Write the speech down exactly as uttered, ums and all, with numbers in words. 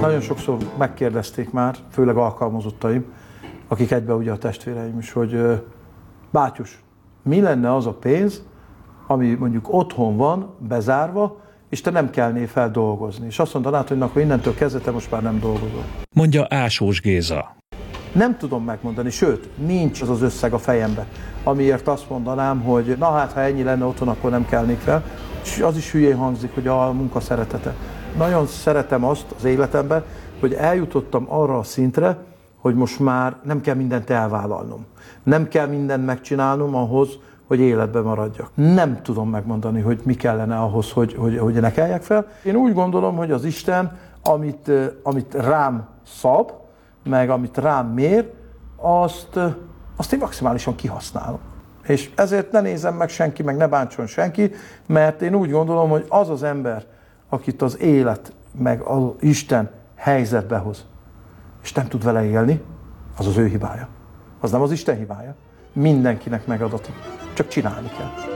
Nagyon sokszor megkérdezték már, főleg alkalmazottaim, akik egybe ugye a testvéreim is, hogy bátyus, mi lenne az a pénz, ami mondjuk otthon van, bezárva, és te nem kelnél fel dolgozni. És azt mondanád, hogy akkor innentől kezdve te most már nem dolgozol. Mondja Ásós Géza. Nem tudom megmondani, sőt, nincs az az összeg a fejembe, amiért azt mondanám, hogy na hát, ha ennyi lenne otthon, akkor nem kelnék fel. És az is hülyén hangzik, hogy a munka szeretete. Nagyon szeretem azt az életemben, hogy eljutottam arra a szintre, hogy most már nem kell mindent elvállalnom. Nem kell mindent megcsinálnom ahhoz, hogy életben maradjak. Nem tudom megmondani, hogy mi kellene ahhoz, hogy, hogy, hogy ne keljek fel. Én úgy gondolom, hogy az Isten, amit, amit rám szab, meg amit rám mér, azt, azt én maximálisan kihasználom. És ezért ne nézem meg senki, meg ne bántson senki, mert én úgy gondolom, hogy az az ember, akit az élet, meg az Isten helyzetbe hoz, és nem tud vele élni, az az ő hibája. Az nem az Isten hibája. Mindenkinek megadatik. Csak csinálni kell.